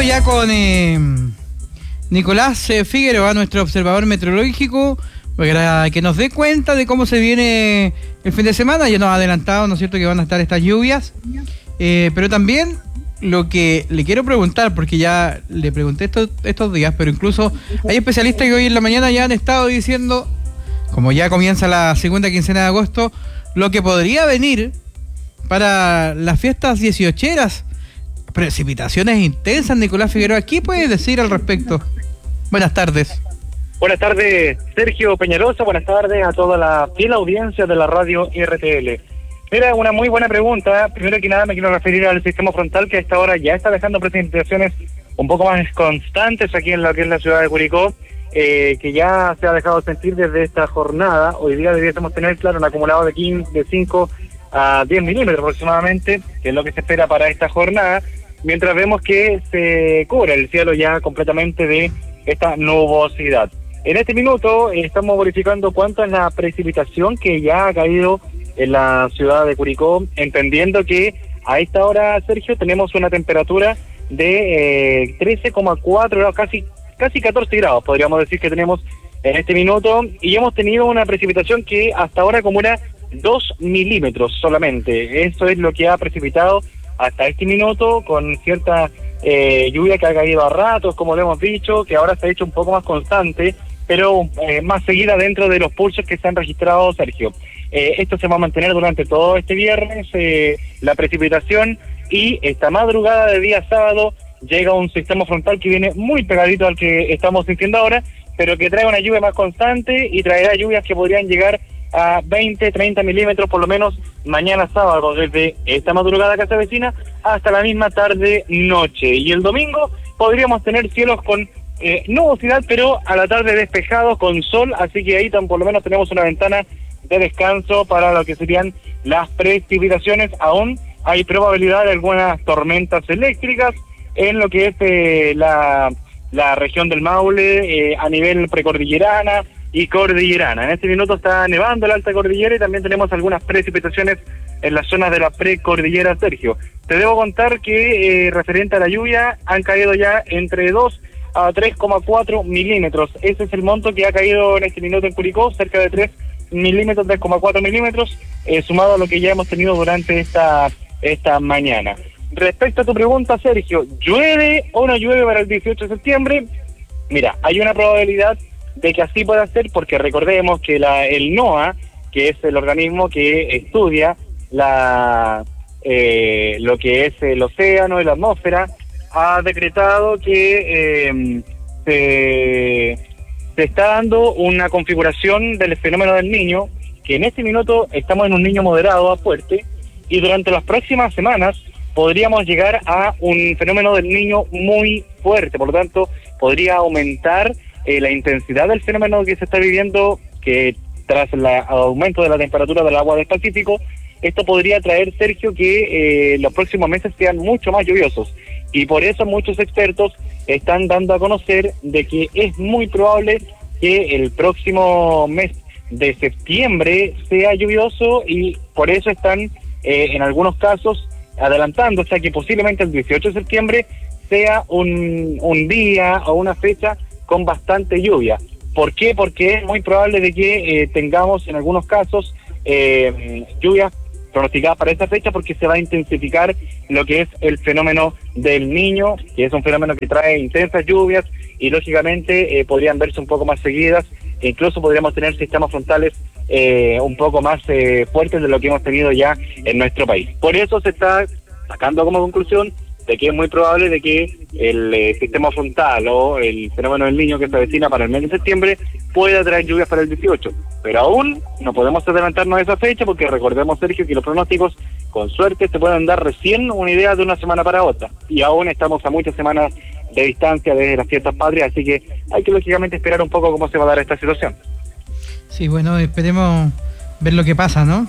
Estamos ya con Nicolás Figueroa, nuestro observador meteorológico, para que nos dé cuenta de cómo se viene el fin de semana. Ya nos ha adelantado, ¿no es cierto?, que van a estar estas lluvias, pero también lo que le quiero preguntar, porque ya le pregunté estos días, pero incluso hay especialistas que hoy en la mañana ya han estado diciendo, como ya comienza la segunda quincena de agosto, lo que podría venir para las fiestas 18eras. Precipitaciones intensas. Nicolás Figueroa, ¿qué puede decir al respecto? Buenas tardes. Buenas tardes, Sergio Peñalosa. Buenas tardes a toda la fiel audiencia de la radio RTL. Era una muy buena pregunta. Primero que nada me quiero referir al sistema frontal, que a esta hora ya está dejando precipitaciones un poco más constantes aquí en lo que es la ciudad de Curicó, que ya se ha dejado sentir desde esta jornada. Hoy día deberíamos tener, claro, un acumulado de 5 a 10 milímetros aproximadamente, que es lo que se espera para esta jornada, mientras vemos que se cubre el cielo ya completamente de esta nubosidad. En este minuto estamos verificando cuánto es la precipitación que ya ha caído en la ciudad de Curicó, entendiendo que a esta hora, Sergio, tenemos una temperatura de 13,4 grados, casi 14 grados, podríamos decir que tenemos en este minuto, y hemos tenido una precipitación que hasta ahora acumula 2 milímetros solamente. Eso es lo que ha precipitado hasta este minuto, con cierta lluvia que ha caído a ratos, como lo hemos dicho, que ahora se ha hecho un poco más constante, pero más seguida dentro de los pulsos que se han registrado, Sergio. Esto se va a mantener durante todo este viernes, la precipitación, y esta madrugada de día sábado llega un sistema frontal que viene muy pegadito al que estamos sintiendo ahora, pero que trae una lluvia más constante y traerá lluvias que podrían llegar a 20, 30 milímetros por lo menos mañana sábado, desde esta madrugada que se avecina hasta la misma tarde-noche. Y el domingo podríamos tener cielos con nubosidad, pero a la tarde despejados con sol, así que ahí por lo menos tenemos una ventana de descanso para lo que serían las precipitaciones. Aún hay probabilidad de algunas tormentas eléctricas en lo que es la región del Maule, a nivel precordillerana y cordillerana. En este minuto está nevando la alta cordillera y también tenemos algunas precipitaciones en las zonas de la precordillera, Sergio. Te debo contar que referente a la lluvia han caído ya entre 2 a 3,4 milímetros. Ese es el monto que ha caído en este minuto en Curicó, cerca de 3 milímetros, 3,4 milímetros, sumado a lo que ya hemos tenido durante esta mañana. Respecto a tu pregunta, Sergio, ¿llueve o no llueve para el 18 de septiembre? Mira, hay una probabilidad de que así pueda ser, porque recordemos que el NOAA, que es el organismo que estudia lo que es el océano y la atmósfera, ha decretado que se está dando una configuración del fenómeno del Niño, que en este minuto estamos en un Niño moderado a fuerte, y durante las próximas semanas podríamos llegar a un fenómeno del Niño muy fuerte. Por lo tanto, podría aumentar la intensidad del fenómeno que se está viviendo, que tras el aumento de la temperatura del agua del Pacífico, esto podría traer, Sergio, que los próximos meses sean mucho más lluviosos. Y por eso muchos expertos están dando a conocer de que es muy probable que el próximo mes de septiembre sea lluvioso, y por eso están en algunos casos adelantando, o sea que posiblemente el 18 de septiembre sea un día o una fecha con bastante lluvia. ¿Por qué? Porque es muy probable de que tengamos en algunos casos lluvias pronosticadas para esta fecha, porque se va a intensificar lo que es el fenómeno del Niño, que es un fenómeno que trae intensas lluvias y lógicamente podrían verse un poco más seguidas, e incluso podríamos tener sistemas frontales un poco más fuertes de lo que hemos tenido ya en nuestro país. Por eso se está sacando como conclusión de que es muy probable de que el sistema frontal o el fenómeno del Niño que se avecina para el mes de septiembre pueda traer lluvias para el 18, pero aún no podemos adelantarnos a esa fecha, porque recordemos, Sergio, que los pronósticos con suerte se pueden dar recién una idea de una semana para otra, y aún estamos a muchas semanas de distancia desde las fiestas patrias, así que hay que lógicamente esperar un poco cómo se va a dar esta situación. Sí, bueno, esperemos ver lo que pasa, ¿no?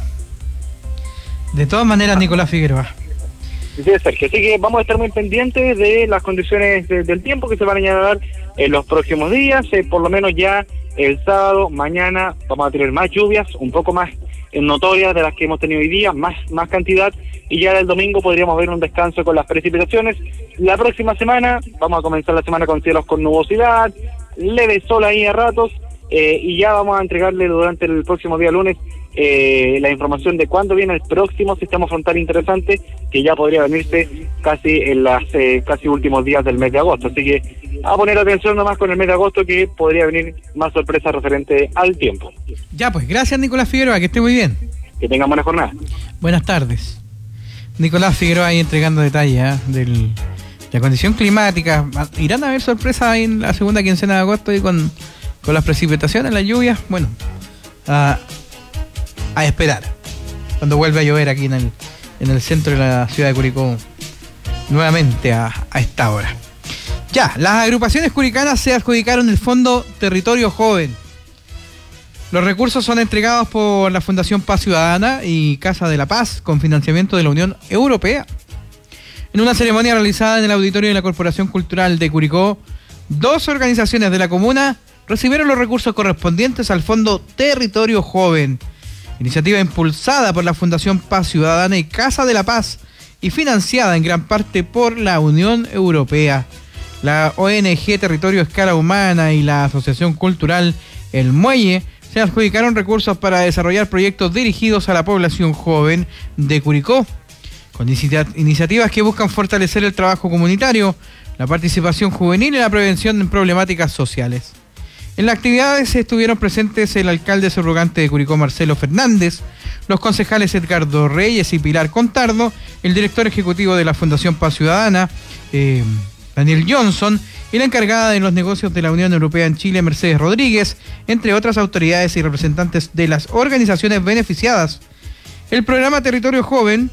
De todas maneras, Nicolás Figueroa. Sí, Sergio, así que vamos a estar muy pendientes de las condiciones del tiempo que se van a dar en los próximos días. Por lo menos ya el sábado, mañana, vamos a tener más lluvias, un poco más notorias de las que hemos tenido hoy día, más cantidad, y ya el domingo podríamos ver un descanso con las precipitaciones. La próxima semana vamos a comenzar la semana con cielos con nubosidad, leve sol ahí a ratos, y ya vamos a entregarle durante el próximo día lunes la información de cuándo viene el próximo sistema frontal interesante, que ya podría venirse casi en las casi últimos días del mes de agosto. Así que a poner atención nomás con el mes de agosto, que podría venir más sorpresa referente al tiempo. Ya, pues gracias Nicolás Figueroa, que esté muy bien. Que tengan buena jornada. Buenas tardes. Nicolás Figueroa ahí entregando detalles de la condición climática. ¿Irán a haber sorpresas en la segunda quincena de agosto y con las precipitaciones, las lluvias? Bueno, a esperar cuando vuelva a llover aquí en el centro de la ciudad de Curicó nuevamente a esta hora. Ya, las agrupaciones curicanas se adjudicaron el Fondo Territorio Joven. Los recursos son entregados por la Fundación Paz Ciudadana y Casa de la Paz con financiamiento de la Unión Europea. En una ceremonia realizada en el auditorio de la Corporación Cultural de Curicó, 2 organizaciones de la comuna recibieron los recursos correspondientes al Fondo Territorio Joven, iniciativa impulsada por la Fundación Paz Ciudadana y Casa de la Paz y financiada en gran parte por la Unión Europea. La ONG Territorio Escala Humana y la Asociación Cultural El Muelle se adjudicaron recursos para desarrollar proyectos dirigidos a la población joven de Curicó, con iniciativas que buscan fortalecer el trabajo comunitario, la participación juvenil y la prevención de problemáticas sociales. En las actividades estuvieron presentes el alcalde subrogante de Curicó, Marcelo Fernández, los concejales Edgardo Reyes y Pilar Contardo, el director ejecutivo de la Fundación Paz Ciudadana, Daniel Johnson, y la encargada de los negocios de la Unión Europea en Chile, Mercedes Rodríguez, entre otras autoridades y representantes de las organizaciones beneficiadas. El programa Territorio Joven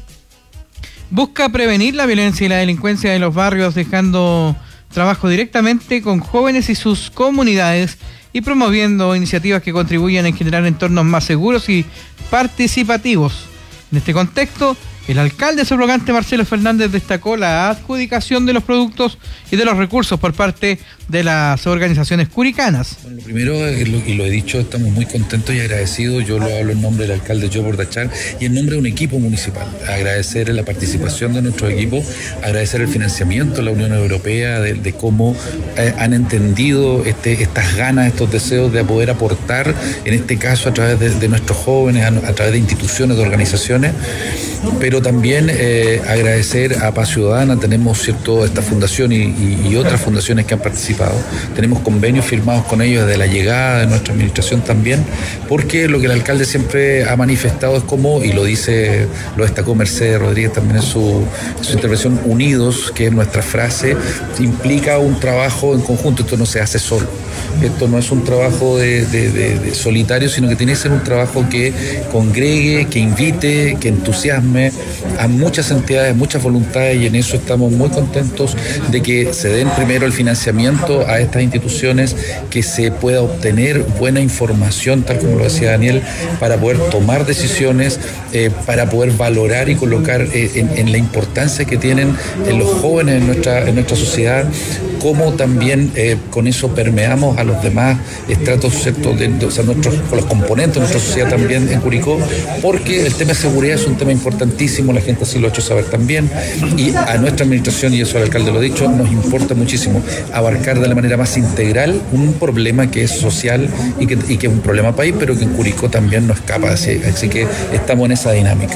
busca prevenir la violencia y la delincuencia en los barrios, dejando trabajo directamente con jóvenes y sus comunidades y promoviendo iniciativas que contribuyan a generar entornos más seguros y participativos. En este contexto, el alcalde subrogante Marcelo Fernández destacó la adjudicación de los productos y de los recursos por parte de las organizaciones curicanas. Bueno, lo primero, y lo he dicho, estamos muy contentos y agradecidos. Yo lo hablo en nombre del alcalde Joe Bordachar y en nombre de un equipo municipal. Agradecer la participación de nuestro equipo, agradecer el financiamiento de la Unión Europea, de cómo han entendido estas ganas, estos deseos de poder aportar, en este caso a través de nuestros jóvenes, a través de instituciones, de organizaciones, pero también agradecer a Paz Ciudadana. Tenemos esta fundación y otras fundaciones que han participado. Tenemos convenios firmados con ellos desde la llegada de nuestra administración también, porque lo que el alcalde siempre ha manifestado es como, y lo destacó Mercedes Rodríguez también en su intervención, unidos, que es nuestra frase, implica un trabajo en conjunto. Esto no se hace solo, esto no es un trabajo de solitario, sino que tiene que ser un trabajo que congregue, que invite, que entusiasme a muchas entidades, muchas voluntades, y en eso estamos muy contentos de que se den primero el financiamiento a estas instituciones, que se pueda obtener buena información, tal como lo decía Daniel, para poder tomar decisiones, para poder valorar y colocar en la importancia que tienen los jóvenes en nuestra sociedad, cómo también con eso permeamos a los demás estratos, ¿cierto? Con los componentes de nuestra sociedad también en Curicó, porque el tema de seguridad es un tema importantísimo, la gente así lo ha hecho saber también, y a nuestra administración, y eso el alcalde lo ha dicho, nos importa muchísimo abarcar de la manera más integral un problema que es social y que es un problema país, pero que en Curicó también no escapa, así que estamos en esa dinámica.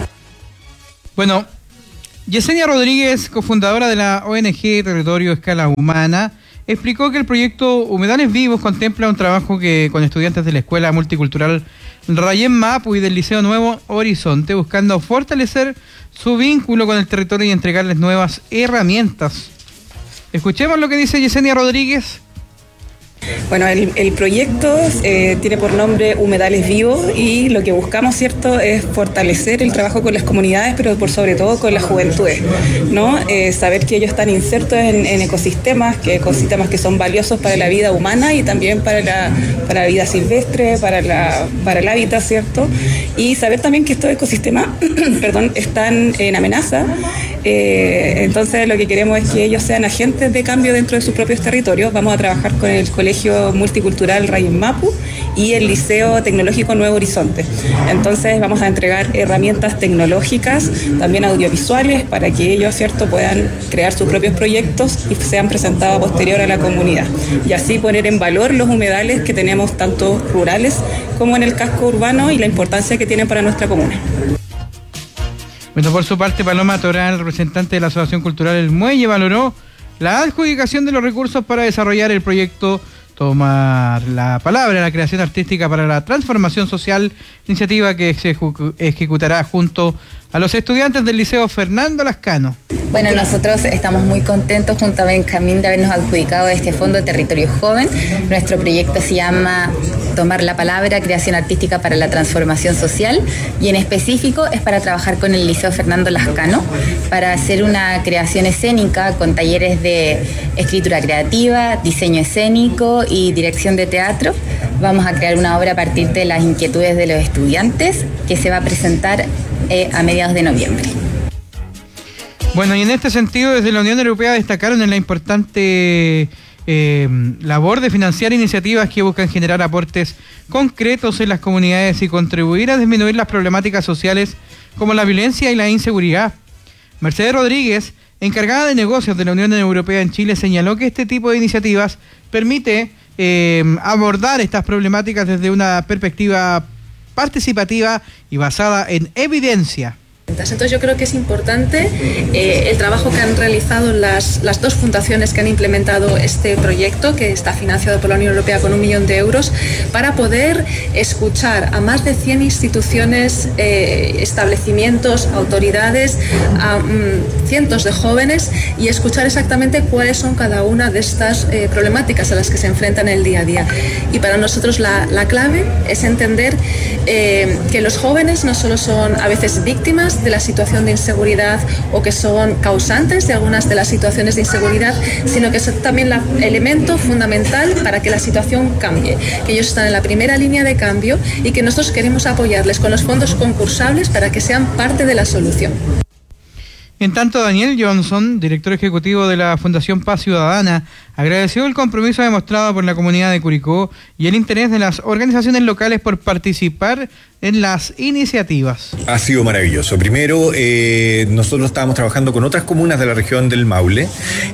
Bueno, Yesenia Rodríguez, cofundadora de la ONG Territorio Escala Humana, explicó que el proyecto Humedales Vivos contempla un trabajo con estudiantes de la Escuela Multicultural Rayén Mapu y del Liceo Nuevo Horizonte, buscando fortalecer su vínculo con el territorio y entregarles nuevas herramientas. Escuchemos lo que dice Yesenia Rodríguez. Bueno, el proyecto tiene por nombre Humedales Vivos, y lo que buscamos, ¿cierto?, es fortalecer el trabajo con las comunidades, pero por sobre todo con las juventudes, ¿no? Saber que ellos están insertos en ecosistemas que son valiosos para la vida humana y también para la vida silvestre, para el hábitat, ¿cierto? Y saber también que estos ecosistemas están en amenaza Entonces lo que queremos es que ellos sean agentes de cambio dentro de sus propios territorios. Vamos a trabajar con el Colegio Multicultural Rayen Mapu y el Liceo Tecnológico Nuevo Horizonte. Entonces vamos a entregar herramientas tecnológicas, también audiovisuales, para que ellos, ¿cierto?, puedan crear sus propios proyectos y sean presentados posterior a la comunidad. Y así poner en valor los humedales que tenemos tanto rurales como en el casco urbano y la importancia que tienen para nuestra comuna. Bueno, por su parte, Paloma Toral, representante de la Asociación Cultural El Muelle, valoró la adjudicación de los recursos para desarrollar el proyecto Tomar la Palabra, la creación artística para la transformación social, iniciativa que se ejecutará junto a los estudiantes del Liceo Fernando Lascano. Bueno, nosotros estamos muy contentos junto a Benjamín de habernos adjudicado este Fondo Territorio Joven. Nuestro proyecto se llama Tomar la Palabra, creación artística para la transformación social, y en específico es para trabajar con el Liceo Fernando Lascano para hacer una creación escénica con talleres de escritura creativa, diseño escénico y dirección de teatro. Vamos a crear una obra a partir de las inquietudes de los estudiantes que se va a presentar a mediados de noviembre. Bueno, y en este sentido, desde la Unión Europea destacaron en la importante labor de financiar iniciativas que buscan generar aportes concretos en las comunidades y contribuir a disminuir las problemáticas sociales como la violencia y la inseguridad. Mercedes Rodríguez, encargada de negocios de la Unión Europea en Chile, señaló que este tipo de iniciativas permite abordar estas problemáticas desde una perspectiva participativa y basada en evidencia. Entonces yo creo que es importante el trabajo que han realizado las dos fundaciones que han implementado este proyecto, que está financiado por la Unión Europea con 1 millón de euros, para poder escuchar a más de 100 instituciones, establecimientos, autoridades, a cientos de jóvenes, y escuchar exactamente cuáles son cada una de estas problemáticas a las que se enfrentan el día a día. Y para nosotros la clave es entender que los jóvenes no solo son a veces víctimas de la situación de inseguridad o que son causantes de algunas de las situaciones de inseguridad, sino que son también el elemento fundamental para que la situación cambie, que ellos están en la primera línea de cambio y que nosotros queremos apoyarles con los fondos concursables para que sean parte de la solución. En tanto, Daniel Johnson, director ejecutivo de la Fundación Paz Ciudadana, agradeció el compromiso demostrado por la comunidad de Curicó y el interés de las organizaciones locales por participar en las iniciativas. Ha sido maravilloso. Primero, nosotros estábamos trabajando con otras comunas de la región del Maule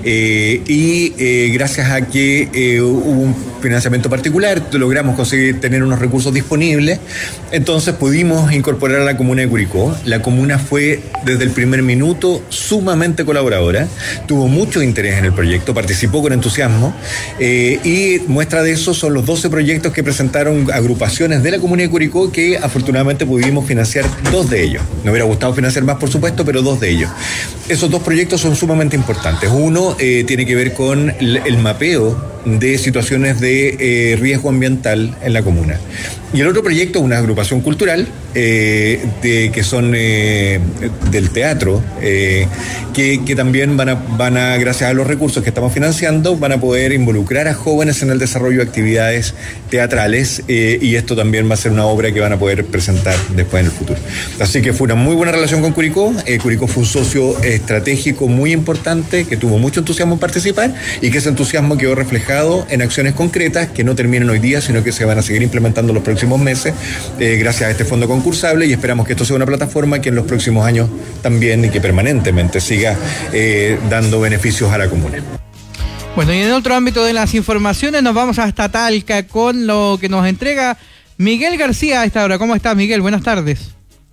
y gracias a que hubo un financiamiento particular, logramos conseguir tener unos recursos disponibles, entonces pudimos incorporar a la comuna de Curicó. La comuna fue desde el primer minuto sumamente colaboradora, tuvo mucho interés en el proyecto, participó con entusiasmo y muestra de eso son los 12 proyectos que presentaron agrupaciones de la comuna de Curicó, que afortunadamente pudimos financiar 2 de ellos. Me hubiera gustado financiar más, por supuesto, pero 2 de ellos. Esos 2 proyectos son sumamente importantes. Uno tiene que ver con el mapeo de situaciones de riesgo ambiental en la comuna. Y el otro proyecto es una agrupación cultural que son del teatro, que también van a, gracias a los recursos que estamos financiando, van a poder involucrar a jóvenes en el desarrollo de actividades teatrales, y esto también va a ser una obra que van a poder presentar después en el futuro. Así que fue una muy buena relación con Curicó. Curicó fue un socio estratégico muy importante, que tuvo mucho entusiasmo en participar, y que ese entusiasmo quedó reflejado en acciones concretas que no terminan hoy día, sino que se van a seguir implementando los próximos meses, gracias a este fondo concursable, y esperamos que esto sea una plataforma que en los próximos años también, y que permanentemente siga dando beneficios a la comuna. Bueno, y en otro ámbito de las informaciones nos vamos hasta Talca con lo que nos entrega Miguel García a esta hora. ¿Cómo estás, Miguel? Buenas tardes.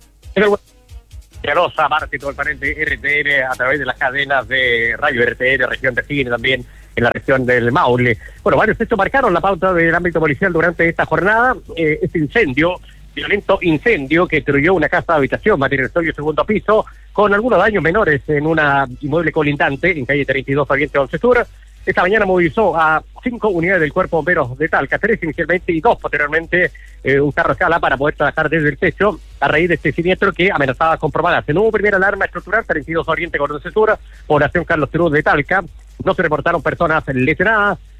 Rosa, Marte, todo el panel de RTL a través de las cadenas de Radio RTL, región de Cine, también en la región del Maule. Bueno, varios hechos marcaron la pauta del ámbito policial durante esta jornada. Este violento incendio que destruyó una casa de habitación, material sólido, segundo piso, con algunos daños menores en una inmueble colindante en calle 32, Pariente 11 Sur. Esta mañana movilizó a 5 unidades del Cuerpo de Bomberos de Talca, 3 inicialmente y 2 posteriormente, un carro escala para poder trabajar desde el techo a raíz de este siniestro que amenazaba con propagarse. No hubo primera alarma estructural, 32 Oriente con 11 Sur, población Carlos Cruz de Talca. No se reportaron personas lesionadas.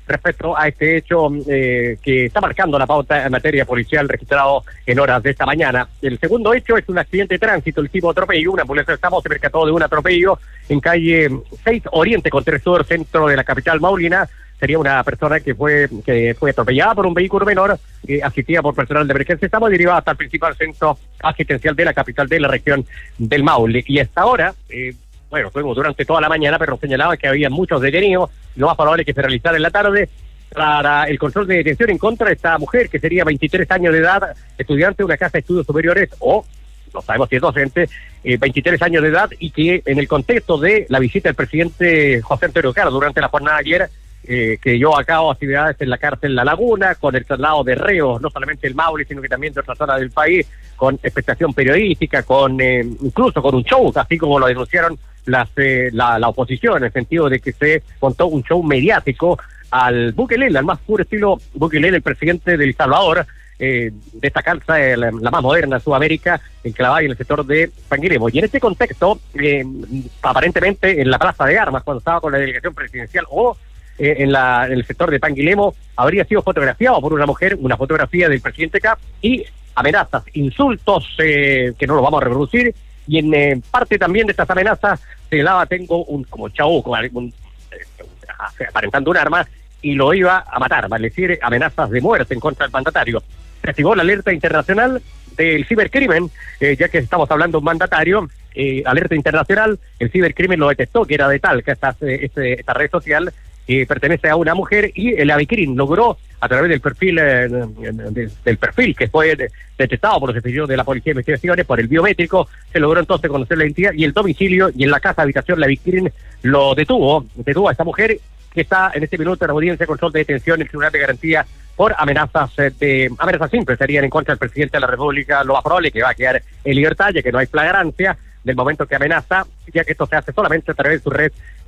respecto a este hecho que está marcando la pauta en materia policial registrado en horas de esta mañana. El segundo hecho es un accidente de tránsito, el tipo atropello. Una ambulancia se percató de un atropello en calle 6 Oriente con 3 Sur, centro de la capital maulina. Sería una persona que fue atropellada por un vehículo menor, asistida por personal de emergencia. Estamos derivados hasta el principal centro asistencial de la capital de la región del Maule. Y hasta ahora, estuvimos durante toda la mañana, pero señalaba que había muchos detenidos. Lo más probable es que se realizara en la tarde para el control de detención en contra de esta mujer, que sería 23 años de edad, estudiante de una casa de estudios superiores, o no sabemos si es docente, 23 años de edad, y que en el contexto de la visita del presidente José Antonio Caro durante la jornada de ayer, que llevó a cabo actividades en la cárcel La Laguna, con el traslado de reos, no solamente del Maule, sino que también de otras zonas del país, con expectación periodística, incluso con un show, así como lo denunciaron la oposición, en el sentido de que se montó un show mediático al Bukele, al más puro estilo Bukele, el presidente de El Salvador, de esta calza, la más moderna de Sudamérica, enclavada en el sector de Panguilemo. Y en este contexto, aparentemente en la Plaza de Armas, cuando estaba con la delegación presidencial, o en el sector de Panguilemo, habría sido fotografiado por una mujer, una fotografía del presidente K, y amenazas, insultos, que no los vamos a reproducir, y en parte también de estas amenazas señalaba, tengo como chabuco, aparentando un arma, y lo iba a matar, vale decir, amenazas de muerte en contra del mandatario. Se activó la alerta internacional del cibercrimen, ya que estamos hablando de un mandatario, alerta internacional, el cibercrimen lo detectó, que era de Talca, esta red social, pertenece a una mujer, y el Avicrin logró, a través del perfil que fue detectado por los servicios de la Policía de Investigaciones, por el biométrico, se logró entonces conocer la identidad y el domicilio, y en la casa habitación la Avicrin lo detuvo a esta mujer, que está en este minuto en audiencia de control de detención en el Tribunal de Garantía por amenazas simples, serían en contra del presidente de la República. Lo más probable es que va a quedar en libertad, ya que no hay flagrancia del momento que amenaza, ya que esto se hace solamente a través de su red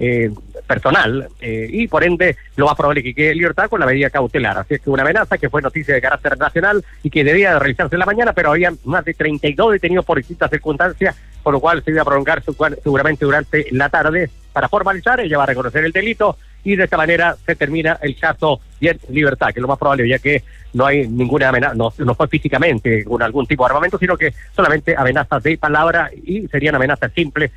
personal, y por ende lo más probable es que quede en libertad con la medida cautelar. Así es que una amenaza que fue noticia de carácter nacional y que debía de realizarse en la mañana, pero había más de 32 detenidos por distintas circunstancias, por lo cual se iba a prolongar seguramente durante la tarde para formalizar. Ella va a reconocer el delito, y de esta manera se termina el caso y en libertad, que es lo más probable, ya que no hay ninguna amenaza, no fue físicamente con algún tipo de armamento, sino que solamente amenazas de palabra, y serían amenazas simples.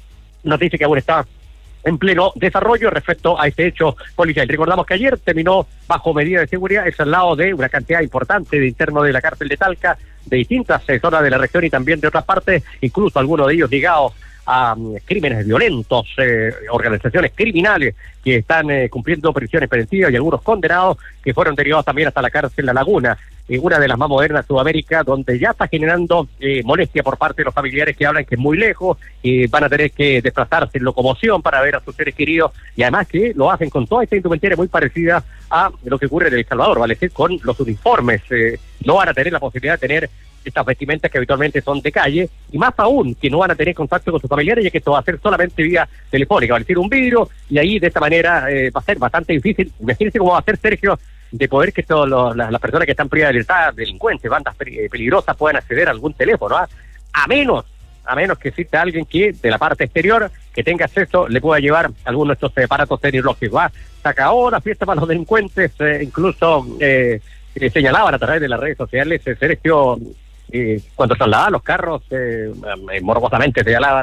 Nos dice que aún está en pleno desarrollo respecto a este hecho policial. Recordamos que ayer terminó bajo medida de seguridad el traslado de una cantidad importante de internos de la cárcel de Talca, de distintas zonas de la región y también de otras partes, incluso algunos de ellos ligados a crímenes violentos, organizaciones criminales que están cumpliendo prisiones preventivas, y algunos condenados que fueron derivados también hasta la cárcel La Laguna, una de las más modernas de Sudamérica, donde ya está generando molestia por parte de los familiares que hablan que es muy lejos, y van a tener que desplazarse en locomoción para ver a sus seres queridos, y además que lo hacen con toda esta indumentaria muy parecida a lo que ocurre en El Salvador, vale decir, con los uniformes. No van a tener la posibilidad de tener estas vestimentas que habitualmente son de calle, y más aún que no van a tener contacto con sus familiares, ya que esto va a ser solamente vía telefónica, va a decir un vidrio, y ahí de esta manera va a ser bastante difícil. Imagínense cómo va a ser, Sergio, de poder que las personas que están privadas de libertad, delincuentes, bandas peligrosas, puedan acceder a algún teléfono, a menos que exista alguien que de la parte exterior que tenga acceso le pueda llevar algunos de estos aparatos tecnológicos. Saca horas, fiesta para los delincuentes, incluso señalaban a través de las redes sociales, Sergio, cuando trasladaban los carros, morbosamente señalaban,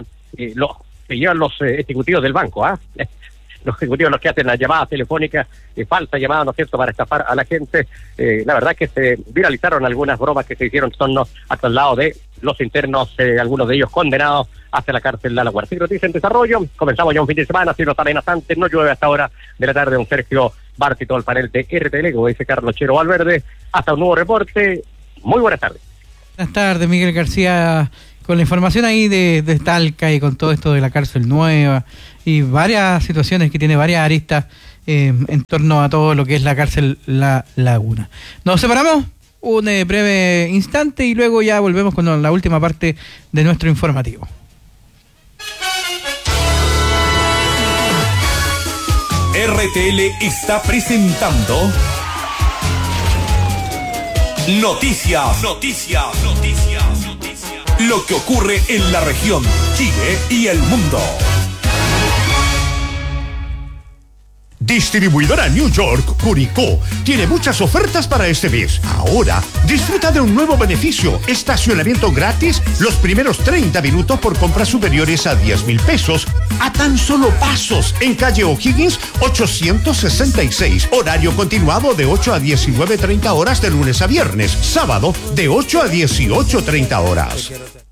se llevan los ejecutivos del banco, los ejecutivos los que hacen las llamadas telefónicas, falsa llamada, ¿no es cierto?, para estafar a la gente. La verdad es que se viralizaron algunas bromas que se hicieron en torno al traslado de los internos, algunos de ellos condenados hacia la cárcel de La Guardia. Así noticia en desarrollo, comenzamos ya un fin de semana, si no está amenazante, no llueve hasta ahora de la tarde. Un Sergio Bart y todo el panel de RTL, como dice Carlos Chero Valverde. Hasta un nuevo reporte. Muy buenas tardes. Buenas tardes, Miguel García, con la información ahí de Talca y con todo esto de la cárcel nueva y varias situaciones que tiene varias aristas en torno a todo lo que es la cárcel La Laguna. Nos separamos un breve instante y luego ya volvemos con la última parte de nuestro informativo. RTL está presentando Noticias. Lo que ocurre en la región, Chile y el mundo. Distribuidora New York, Curicó, tiene muchas ofertas para este mes. Ahora, disfruta de un nuevo beneficio, estacionamiento gratis los primeros 30 minutos por compras superiores a 10,000 pesos, a tan solo pasos, en calle O'Higgins 866, horario continuado de 8 a 19:30 horas de lunes a viernes, sábado de 8 a 18:30 horas.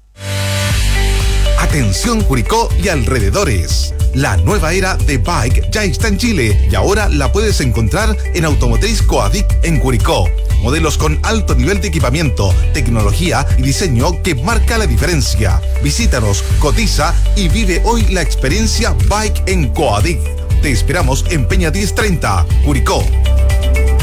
Atención Curicó y alrededores. La nueva era de bike ya está en Chile y ahora la puedes encontrar en Automotriz Coadic en Curicó. Modelos con alto nivel de equipamiento, tecnología y diseño que marca la diferencia. Visítanos, cotiza y vive hoy la experiencia Bike en Coadic. Te esperamos en Peña 1030, Curicó.